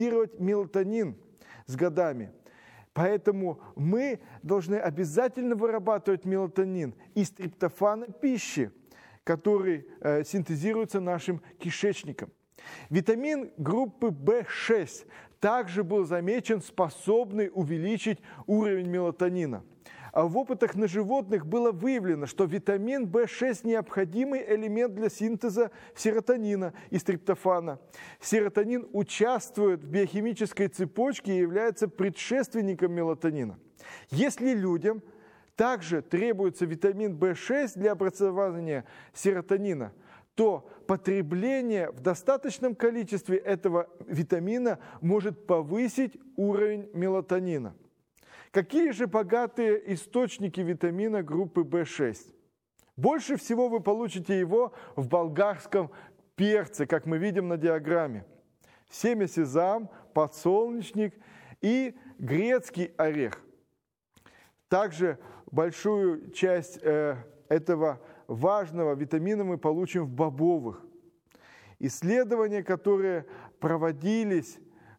мелатонин с годами. Поэтому мы должны обязательно вырабатывать мелатонин из триптофана пищи, который синтезируется нашим кишечником. Витамин группы В6 также был замечен способный увеличить уровень мелатонина. А в опытах на животных было выявлено, что витамин В6 – необходимый элемент для синтеза серотонина из триптофана. Серотонин участвует в биохимической цепочке и является предшественником мелатонина. Если людям также требуется витамин В6 для образования серотонина, то потребление в достаточном количестве этого витамина может повысить уровень мелатонина. Какие же богатые источники витамина группы В6? Больше всего вы получите его в болгарском перце, как мы видим на диаграмме. Семя сезам, подсолнечник и грецкий орех. Также большую часть этого важного витамина мы получим в бобовых. Исследования, которые проводились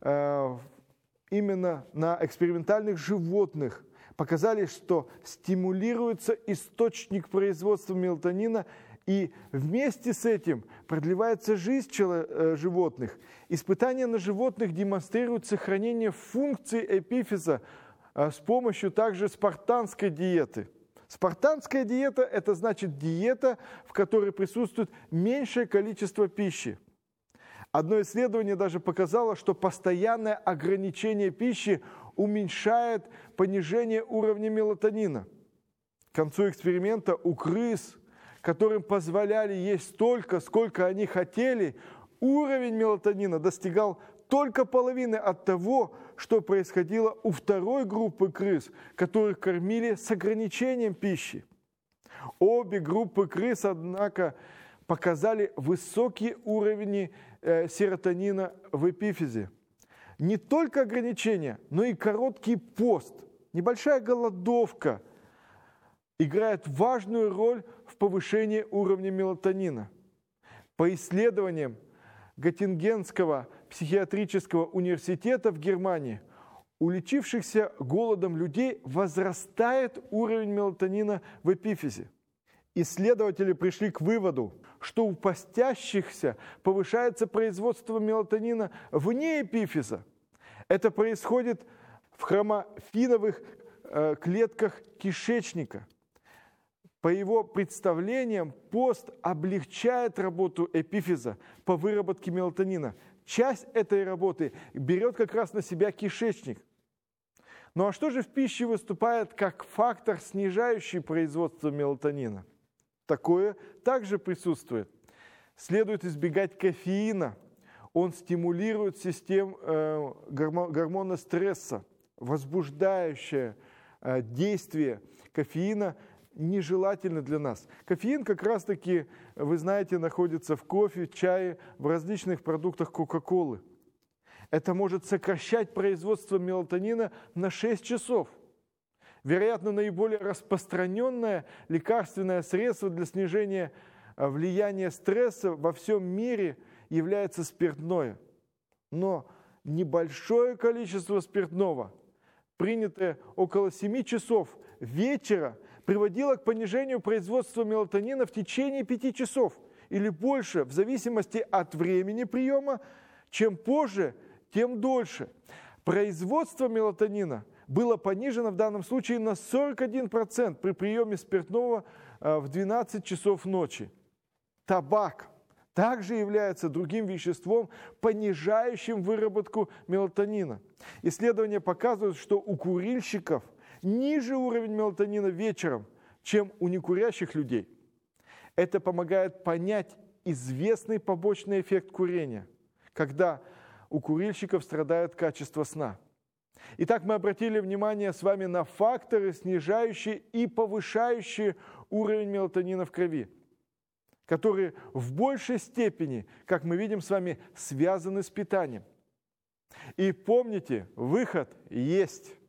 именно на экспериментальных животных, показали, что стимулируется источник производства мелатонина, и вместе с этим продлевается жизнь животных. Испытания на животных демонстрируют сохранение функций эпифиза с помощью также спартанской диеты. Спартанская диета – это значит диета, в которой присутствует меньшее количество пищи. Одно исследование даже показало, что постоянное ограничение пищи уменьшает понижение уровня мелатонина. К концу эксперимента у крыс, которым позволяли есть столько, сколько они хотели, уровень мелатонина достигал только половины от того, что происходило у второй группы крыс, которых кормили с ограничением пищи. Обе группы крыс, однако, показали высокие уровни серотонина в эпифизе. Не только ограничения, но и короткий пост, небольшая голодовка играет важную роль в повышении уровня мелатонина. По исследованиям Готтингенского психиатрического университета в Германии, у лечившихся голодом людей возрастает уровень мелатонина в эпифизе. Исследователи пришли к выводу, что у постящихся повышается производство мелатонина вне эпифиза. Это происходит в хромофиновых клетках кишечника. По его представлениям, пост облегчает работу эпифиза по выработке мелатонина. Часть этой работы берет как раз на себя кишечник. Ну а что же в пище выступает как фактор, снижающий производство мелатонина? Такое также присутствует. Следует избегать кофеина. Он стимулирует систему гормона стресса. Возбуждающее действие кофеина нежелательно для нас. Кофеин как раз-таки, вы знаете, находится в кофе, чае, в различных продуктах Кока-Колы. Это может сокращать производство мелатонина на 6 часов. Вероятно, наиболее распространенное лекарственное средство для снижения влияния стресса во всем мире является спиртное. Но небольшое количество спиртного, принятое около 7 часов вечера, приводило к понижению производства мелатонина в течение 5 часов или больше, в зависимости от времени приема. Чем позже, тем дольше. Производство мелатонина было понижено в данном случае на 41% при приеме спиртного в 12 часов ночи. Табак также является другим веществом, понижающим выработку мелатонина. Исследования показывают, что у курильщиков ниже уровень мелатонина вечером, чем у некурящих людей. Это помогает понять известный побочный эффект курения, когда у курильщиков страдает качество сна. Итак, мы обратили внимание с вами на факторы, снижающие и повышающие уровень мелатонина в крови, которые в большей степени, как мы видим с вами, связаны с питанием. И помните, выход есть.